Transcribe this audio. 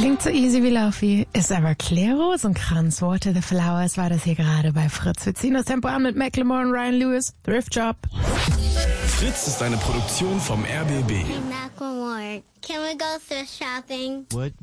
Klingt so easy wie Laufy, ist aber Claire Rosenkranz. Water the Flowers war das hier gerade bei Fritz. Wir ziehen das Tempo an mit Macklemore und Ryan Lewis. Thrift Job. Fritz ist eine Produktion vom RBB. Hey, Macklemore, can we go thrift shopping? What?